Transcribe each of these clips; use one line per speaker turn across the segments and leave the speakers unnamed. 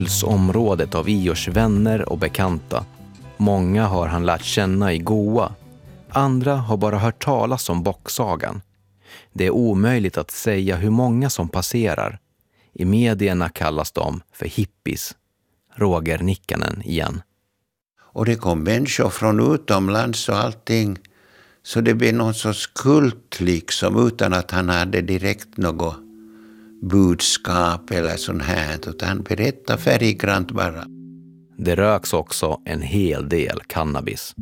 området av Iors vänner och bekanta. Många har han lärt känna i Goa. Andra har bara hört talas om bocksagan. Det är omöjligt att säga hur många som passerar. I medierna kallas de för hippies. Roger Nikkanen igen.
Och det kom människor från utomlands och allting. Så det blev någon sorts kult liksom, utan att han hade direkt något budskap eller sånt här. Utan han berättade färggrant bara.
Det röks också en hel del cannabis.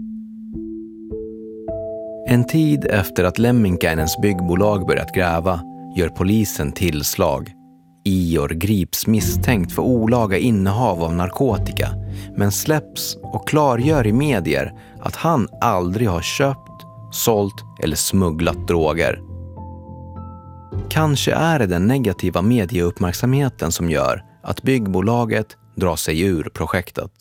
En tid efter att Lemminkäinens byggbolag börjat gräva gör polisen tillslag. Ior grips misstänkt för olaga innehav av narkotika, men släpps och klargör i medier att han aldrig har köpt, sålt eller smugglat droger. Kanske är det den negativa medieuppmärksamheten som gör att byggbolaget drar sig ur projektet.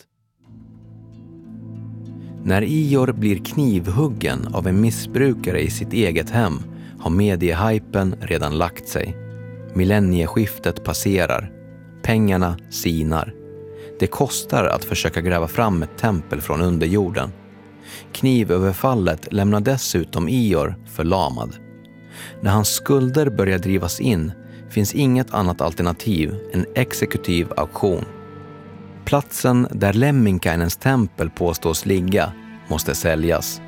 När Ior blir knivhuggen av en missbrukare i sitt eget hem har mediehypen redan lagt sig. Millennieskiftet passerar. Pengarna sinar. Det kostar att försöka gräva fram ett tempel från underjorden. Knivöverfallet lämnar dessutom Ior förlamad. När hans skulder börjar drivas in finns inget annat alternativ än exekutiv auktion. Platsen där Lemminkäinens tempel påstås ligga måste säljas.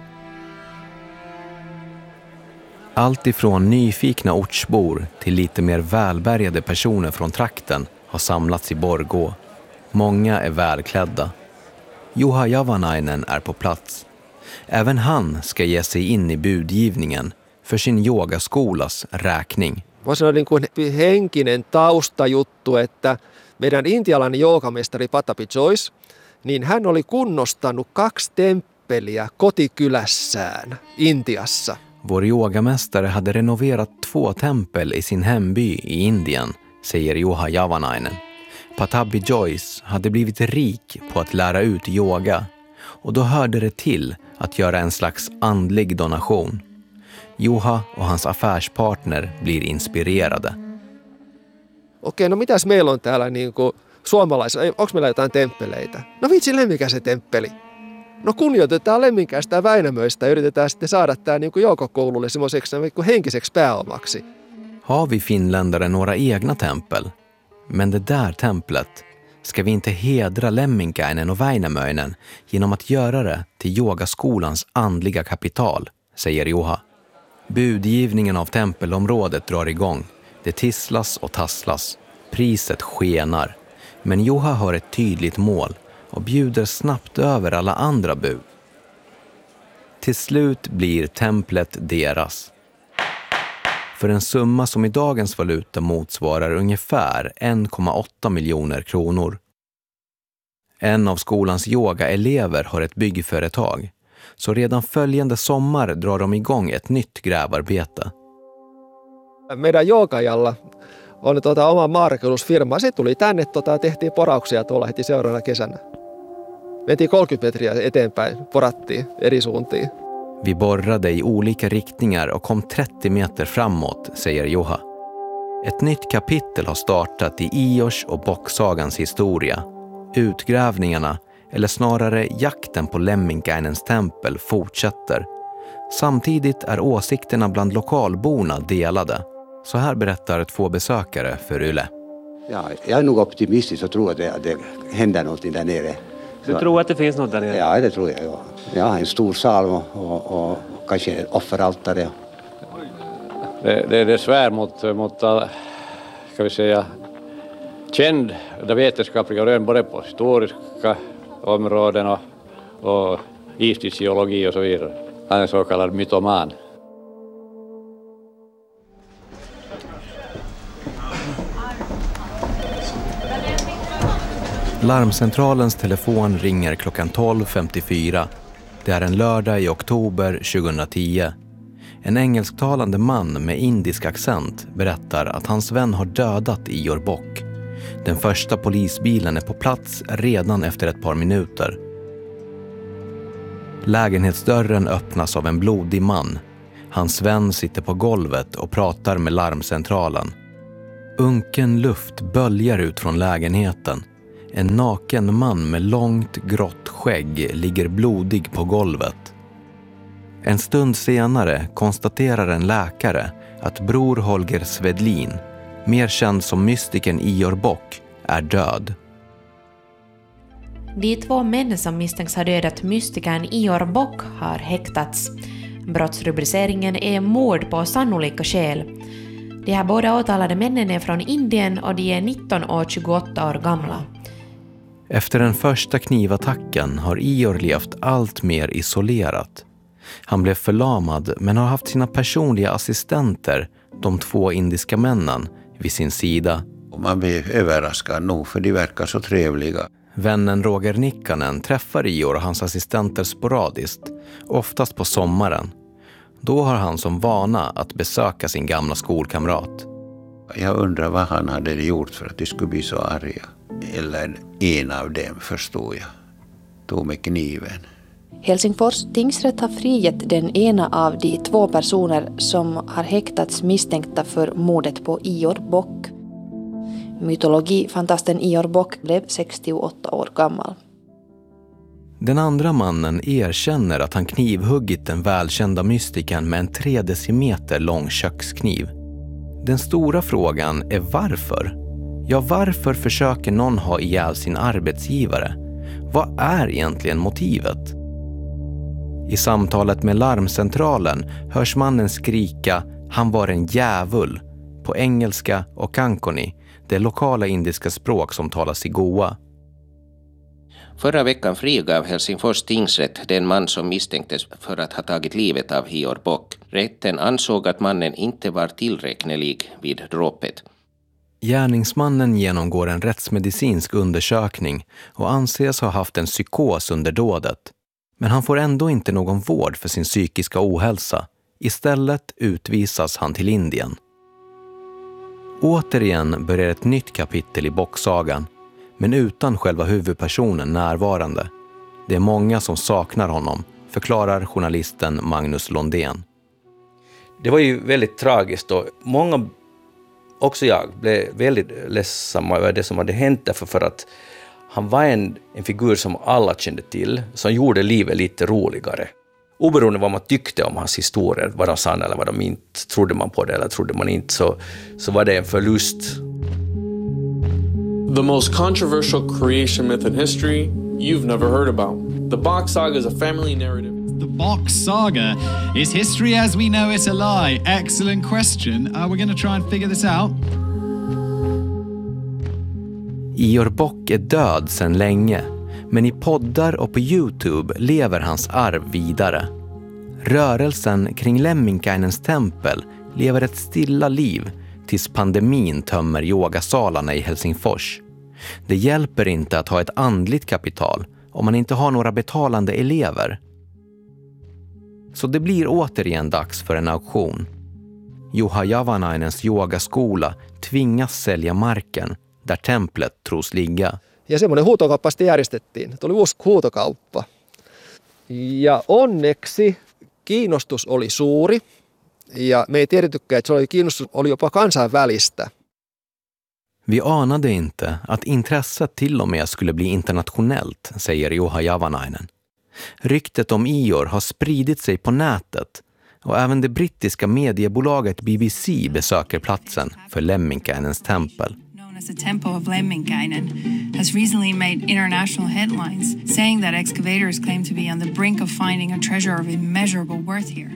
Allt ifrån nyfikna ortsbor till lite mer välbärgade personer från trakten har samlats i Borgå. Många är välklädda. Juha Javanainen är på plats. Även han ska ge sig in i budgivningen för sin yogaskolas räkning.
Se on niin kuin henkinen taustajuttu, että meidän intialainen joogamestari Patabi Joyce, niin hän oli kunnostanut 2 temppeliä kotikylässään Intiassa.
Vår yogamästare hade renoverat 2 tempel i sin hemby i Indien, säger Juha Javanainen. Patabi Joyce hade blivit rik på att lära ut yoga och då hörde det till att göra en slags andlig donation. Juha och hans affärspartner blir inspirerade.
Okei, no mitäs meillä on täällä niinku suomalaisilla? Onko meillä jotain temppeleitä? No vitsi, Lemminkäisen temppeli. No kunnioitetaan Lemminkäistä ja Väinämöistä ja yritetään sitten saada tämä niinku joukokoululle semmoiseksi henkiseksi pääomaksi.
Har vi finländare några egna tempel? Men det där templet ska vi inte hedra Lemminkäinen och Väinämöinen genom att göra det till yogaskolans andliga kapital, säger Juha. Budgivningen av tempelområdet drar igång. Det tisslas och tasslas. Priset skenar. Men Juha har ett tydligt mål och bjuder snabbt över alla andra bud. Till slut blir templet deras. För en summa som i dagens valuta motsvarar ungefär 1,8 miljoner kronor. En av skolans yogaelever har ett byggföretag. Så redan följande sommar drar de igång ett nytt grävarbete.
Meidän joogajalla on oma maanrakennusfirma. Se tuli tänne, tehtiin porauksia tuolla heti seuraavana kesänä. Mentiin 30 metriä eteenpäin, porattiin eri suuntiin.
Vi borrade i olika riktningar och kom 30 meter framåt, säger Juha. Ett nytt kapitel har startat i Iors och bocksagans historia. Utgrävningarna, eller snarare jakten på Lemminkäinens tempel, fortsätter. Samtidigt är åsikterna bland lokalborna delade. Så här berättar 2 besökare för Yle.
Ja, jag är nog optimistisk och tror att det händer något där nere.
Du tror att det finns något där nere?
Ja, det tror jag. Ja. Ja, en stor sal och kanske ett offeraltare.
Det svär mot ska vi säga, känd vetenskapliga rön både på historiska områden och istidsgeologi och så vidare. Han är en så kallad mytoman.
Larmcentralens telefon ringer klockan 12.54. Det är en lördag i oktober 2010. En engelsktalande man med indisk accent berättar att hans vän har dödat Ior Bock. Den första polisbilen är på plats redan efter ett par minuter. Lägenhetsdörren öppnas av en blodig man. Hans vän sitter på golvet och pratar med larmcentralen. Unken luft böljar ut från lägenheten. En naken man med långt grått skägg ligger blodig på golvet. En stund senare konstaterar en läkare att bror Holger Svedlin, mer känd som mystikern Ior Bock, är död.
De 2 män som misstänks ha dödat mystikern Ior Bock har häktats. Brottsrubriceringen är mord på sannolika skäl. De här båda åtalade männen är från Indien och de är 19 och 28 år gamla.
Efter den första knivattacken har Ior levt allt mer isolerat. Han blev förlamad men har haft sina personliga assistenter, de 2 indiska männen, vid sin sida.
Man blir överraskad nog för de verkar så trevliga.
Vännen Roger Nikkanen träffar Ior och hans assistenter sporadiskt, oftast på sommaren. Då har han som vana att besöka sin gamla skolkamrat.
Jag undrar vad han hade gjort för att de skulle bli så arga. Eller en av dem, förstår jag, tog med kniven.
Helsingfors tingsrätt har frigett den ena av de 2 personer som har häktats misstänkta för mordet på Ior Bock. Mytologifantasten Ior Bock blev 68 år gammal.
Den andra mannen erkänner att han knivhuggit den välkända mystikern med en 3 decimeter lång kökskniv. Den stora frågan är varför? Ja, varför försöker någon ha ihjäl sin arbetsgivare? Vad är egentligen motivet? I samtalet med larmcentralen hörs mannen skrika "Han var en djävul" på engelska och konkani, det lokala indiska språk som talas i Goa.
Förra veckan frigav Helsingfors tingsrätt den man som misstänktes för att ha tagit livet av Ior Bock. Rätten ansåg att mannen inte var tillräknelig vid dråpet.
Gärningsmannen genomgår en rättsmedicinsk undersökning och anses ha haft en psykos under dådet. Men han får ändå inte någon vård för sin psykiska ohälsa. Istället utvisas han till Indien. Återigen börjar ett nytt kapitel i Bocksagan, men utan själva huvudpersonen närvarande. Det är många som saknar honom, förklarar journalisten Magnus Londén.
Det var ju väldigt tragiskt och många, också jag, blev väldigt ledsamma över det som hade hänt därför för att han var en figur som alla kände till, som gjorde livet lite roligare. Oberoende vad man tyckte om hans historier, vad de sann eller vad de inte, trodde man på det eller trodde man inte, så var det en förlust.
The most controversial creation myth in history you've never heard about. The Bock Saga is a family narrative.
The Bock Saga. Is history as we know it a lie? Excellent question. Are we going to try and figure this out?
Ior Bock är död sedan länge, men i poddar och på YouTube lever hans arv vidare. Rörelsen kring Lemminkainens tempel lever ett stilla liv tills pandemin tömmer yogasalarna i Helsingfors. Det hjälper inte att ha ett andligt kapital om man inte har några betalande elever. Så det blir återigen dags för en auktion. Juha Javanainens yogaskola tvingas sälja marken där templet tros ligga.
Ja semmoinen huutokauppa sitten järjestettiin. Tuli uusi huutokauppa. Ja onneksi kiinnostus oli suuri. Ja me ei tiedetykään, että kiinnostus oli jopa kansainvälistä.
Vi anade inte att intresset till och med skulle bli internationellt, säger Juha Javanainen. Ryktet om Ior har spridit sig på nätet och även det brittiska mediebolaget BBC besöker platsen för Lemminkainens tempel.
The temple of Lemminkainen has recently made international headlines, saying that excavators claim to be on the brink of finding a treasure of immeasurable worth here.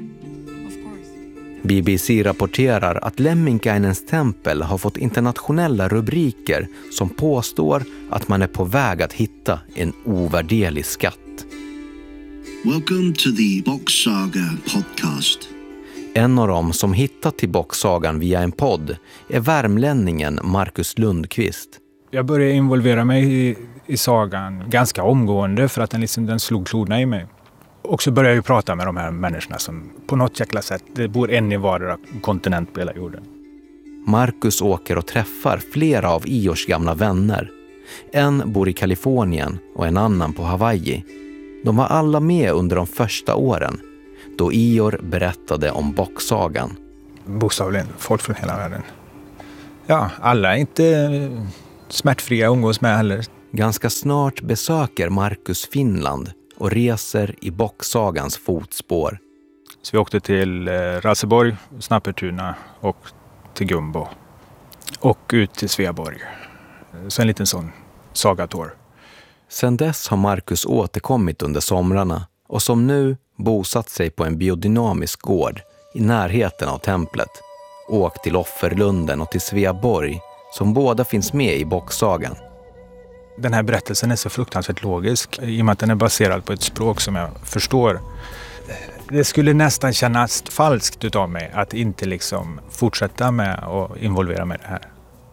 BBC rapporterar att Lemminkainens tempel har fått internationella rubriker som påstår att man är på väg att hitta en ovärderlig skatt.
Welcome to the Bock Saga podcast.
En av dem som hittat till Bocksagan via en podd är värmlänningen Marcus Lundqvist.
Jag började involvera mig i sagan ganska omgående för att den slog klorna i mig. Och så började jag prata med de här människorna som på något jäkla sätt, det bor en i vardera kontinent på hela jorden.
Marcus åker och träffar flera av Iors gamla vänner. En bor i Kalifornien och en annan på Hawaii. De var alla med under de första åren, då Ior berättade om Bocksagan.
Bokstavligen, folk från hela världen. Ja, alla är inte smärtfria att umgås med heller.
Ganska snart besöker Marcus Finland och reser i bocksagans fotspår.
Så vi åkte till Raseborg, Snappertuna och till Gumbo. Och ut till Sveaborg. Så en liten sån sagator.
Sedan dess har Marcus återkommit under somrarna och som nu bosatt sig på en biodynamisk gård i närheten av templet. Åkt till Offerlunden och till Sveaborg som båda finns med i bocksagan.
Den här berättelsen är så fruktansvärt logisk i och med att den är baserad på ett språk som jag förstår. Det skulle nästan kännas falskt utav mig att inte liksom fortsätta med och involvera mig i det här.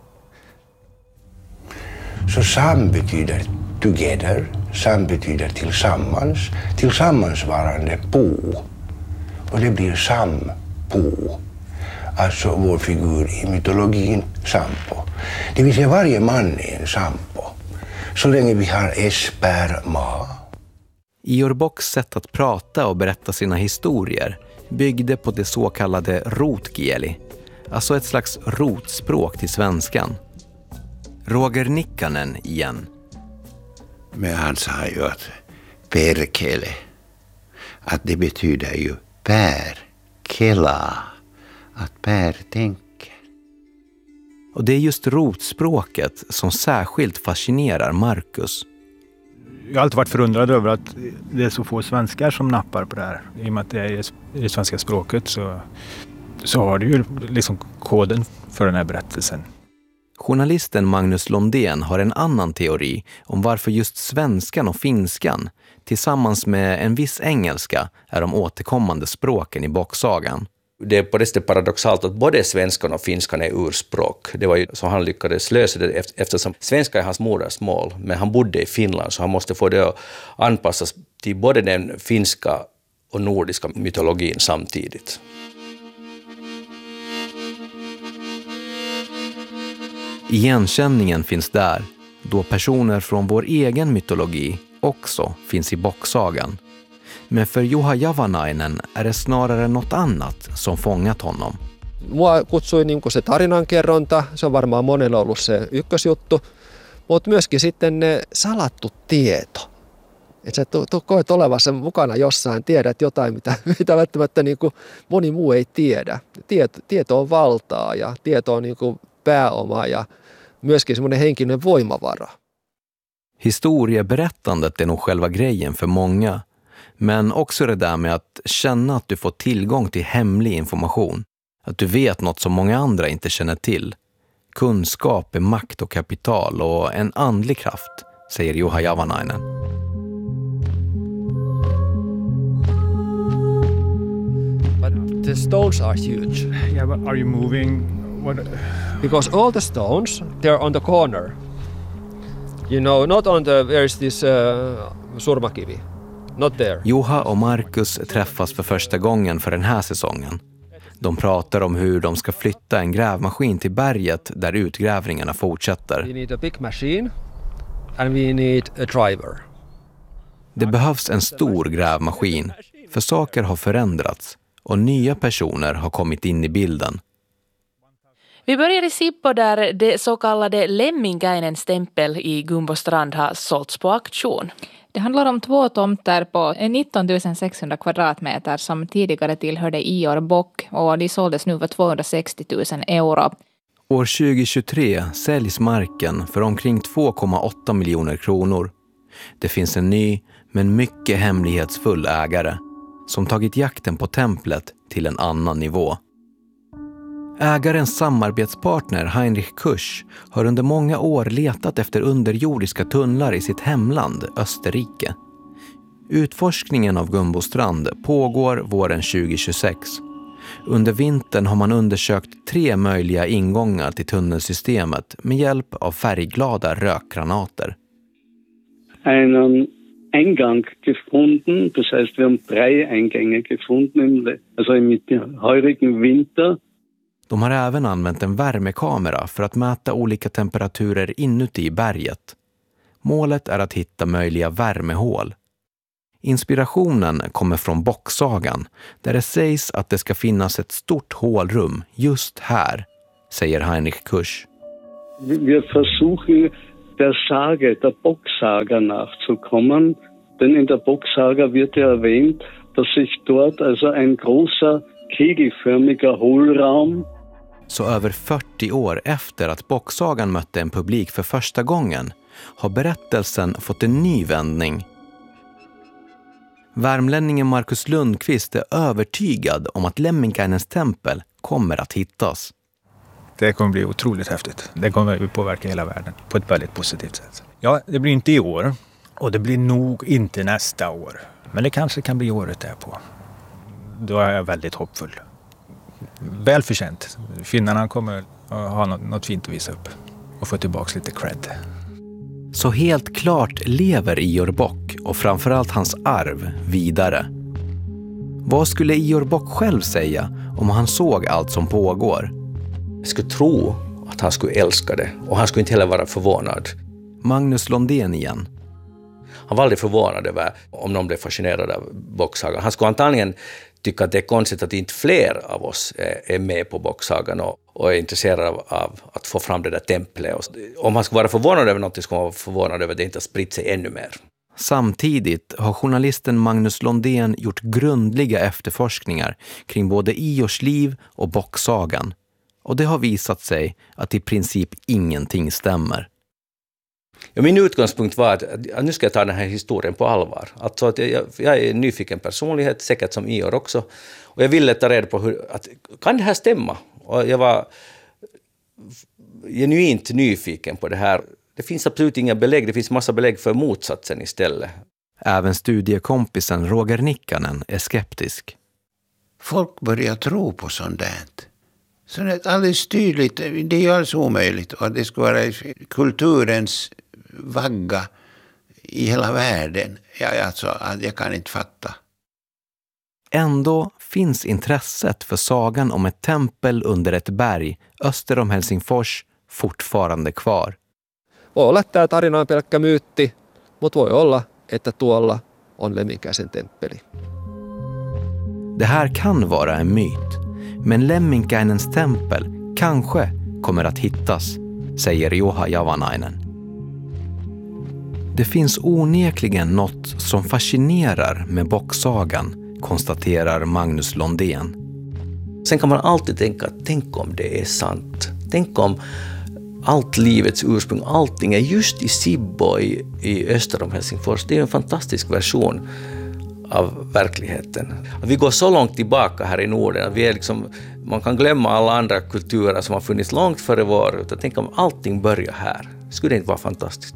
Så sam betyder together, sam betyder tillsammans, tillsammansvarande på. Och det blir sampo, alltså vår figur i mytologin Sampo. Det vill säga varje man är en Sampo, så länge vi har esperma.
Ior Bocks sätt att prata och berätta sina historier byggde på det så kallade rotkieli, alltså ett slags rotspråk till svenskan. Roger Nikkanen igen.
Men han sa ju att perkele, att det betyder ju pärkela, att pär tänker.
Och det är just rotspråket som särskilt fascinerar Marcus.
Jag har alltid varit förundrad över att det är så få svenskar som nappar på det här. I och med att det är i det svenska språket så har det ju liksom koden för den här berättelsen.
Journalisten Magnus Londén har en annan teori om varför just svenskan och finskan tillsammans med en viss engelska är de återkommande språken i bocksagan.
Det är på det sättet paradoxalt att både svenskan och finskan är urspråk. Det var ju så han lyckades lösa det eftersom svenska är hans modersmål, men han bodde i Finland så han måste få det att anpassas till både den finska och nordiska mytologin samtidigt.
Igenkänningen finns där, då personer från vår egen mytologi också finns i bocksagan. Men för Juha Javanainen är det snarare något annat som fångat honom.
Mua kutsui niin kuin se tarinankerronta, se on varmaan monella ollut se ykkösjuttu, mutta myöskin sitten ne salattu tieto. Että sä koet olevassa mukana jossain, tiedät jotain, mitä välttämättä niin kuin moni muu ei tiedä. Tieto on valtaa ja tieto on niin kuin pääoma ja myöskin semmoinen henkinen voimavara.
Historieberättandet är nog själva grejen för många. Men också det där med att känna att du får tillgång till hemlig information. Att du vet något som många andra inte känner till. Kunskap är makt och kapital och en andlig kraft, säger Juha Javanainen.
But the stones are huge.
Yeah, but are you moving? What?
Because all the stones, they're on the corner. You know, not on the, where is this surmakivi. Not there.
Juha och Marcus träffas för första gången för den här säsongen. De pratar om hur de ska flytta en grävmaskin till berget där utgrävningarna fortsätter.
We need a big machine and we need a driver.
Det behövs en stor grävmaskin, för saker har förändrats och nya personer har kommit in i bilden.
Vi börjar i Sippo där det så kallade Lemminkäinens tempel i Gumbostrand har sålts på auktion.
Det handlar om 2 tomter på 19 600 kvadratmeter som tidigare tillhörde Ior Bock och de såldes nu för 260 000 euro.
År 2023 säljs marken för omkring 2,8 miljoner kronor. Det finns en ny men mycket hemlighetsfull ägare som tagit jakten på templet till en annan nivå. Ägarens samarbetspartner Heinrich Kusch har under många år letat efter underjordiska tunnlar i sitt hemland Österrike. Utforskningen av Gumbostrand pågår våren 2026. Under vintern har man undersökt 3 möjliga ingångar till tunnelsystemet med hjälp av färgglada rökgranater.
Einen Eingang gefunden, das heißt wir haben 3 Eingänge gefunden, also im heurigen Winter.
De har även använt en värmekamera för att mäta olika temperaturer inuti berget. Målet är att hitta möjliga värmehål. Inspirationen kommer från bocksagan, där det sägs att det ska finnas ett stort hålrum just här, säger Heinrich Kusch.
Wir versuchen der Sage, der Bocksaga nachzukommen. Denn in der Bocksaga wird ja erwähnt, dass sich dort also ein großer kegelförmiger Hohlraum.
Så över 40 år efter att Bocksagan mötte en publik för första gången har berättelsen fått en ny vändning. Värmlänningen Markus Lundqvist är övertygad om att Lemminkainens tempel kommer att hittas.
Det kommer bli otroligt häftigt. Det kommer att påverka hela världen på ett väldigt positivt sätt. Ja, det blir inte i år och det blir nog inte nästa år. Men det kanske kan bli året därpå. Då är jag väldigt hoppfull. Väl förtjänt. Finnarna kommer att ha något fint att visa upp och få tillbaka lite cred.
Så helt klart lever Ior Bock och framförallt hans arv vidare. Vad skulle Ior Bock själv säga om han såg allt som pågår?
Jag skulle tro att han skulle älska det och han skulle inte heller vara förvånad.
Magnus Londén igen.
Han var aldrig förvånad över om någon blev fascinerad av Bocksagan. Han skulle antagligen tycka att det är konstigt att inte fler av oss är med på Bocksagan och är intresserade av att få fram det där templet. Om han skulle vara förvånad över något skulle han vara förvånad över att det inte har spritt sig ännu mer.
Samtidigt har journalisten Magnus Londén gjort grundliga efterforskningar kring både Iors liv och Bocksagan. Och det har visat sig att i princip ingenting stämmer.
Ja, min utgångspunkt var att nu ska jag ta den här historien på allvar. Alltså att jag är en nyfiken personlighet, säkert som Ior också. Och jag ville ta reda på kan det här stämma? Och jag var genuint nyfiken på det här. Det finns absolut inga belägg, det finns massa belägg för motsatsen istället.
Även studiekompisen Roger Nikkanen är skeptisk.
Folk börjar tro på sånt där. Så det är alldeles tydligt, det är ju alldeles omöjligt. Och det ska vara kulturens vagga i hela världen. Jag kan inte fatta.
Ändå finns intresset för sagan om ett tempel under ett berg öster om Helsingfors fortfarande kvar.
Voi olla, että tämä tarina on pelkkä myytti, mutta voi olla, että tuolla on Lemminkäisen temppeli.
Det här kan vara en myt, men Lemminkäinens tempel kanske kommer att hittas, säger Juha Javanainen. Det finns onekligen något som fascinerar med Bocksagan, konstaterar Magnus Londén.
Sen kan man alltid tänk om det är sant. Tänk om allt livets ursprung, allting är just i Sibbo i öster om Helsingfors. Det är en fantastisk version av verkligheten. Att vi går så långt tillbaka här i Norden att vi är man kan glömma alla andra kulturer som har funnits långt före vår. Utan tänk om allting börjar här. Skulle det inte vara fantastiskt?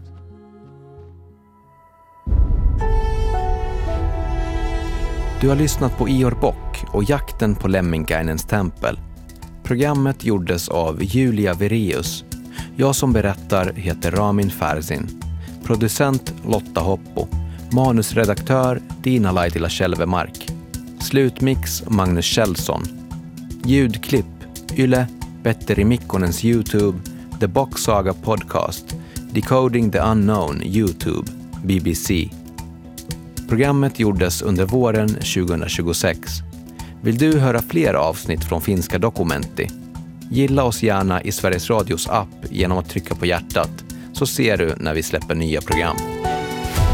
Du har lyssnat på Ior Bock och jakten på Lemminkäinens tempel. Programmet gjordes av Julia Vireus. Jag som berättar heter Ramin Färsin. Producent Lotta Hoppo. Manusredaktör Dina Laitila Kälvemark. Slutmix Magnus Kjellson. Ljudklipp Yle, Petteri Mikkonens YouTube, The Bocksaga Podcast, Decoding the Unknown YouTube, BBC. Programmet gjordes under våren 2026. Vill du höra fler avsnitt från Finska Dokumenti? Gilla oss gärna i Sveriges Radios app genom att trycka på hjärtat, så ser du när vi släpper nya program.